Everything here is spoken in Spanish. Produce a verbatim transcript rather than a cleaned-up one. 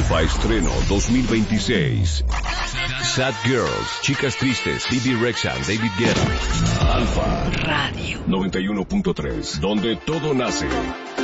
Alfa Estreno dos mil veintiséis. Sad Girls, Chicas Tristes, Bibi Rexha, David Guetta. Alfa Radio noventa y uno punto tres, donde todo nace.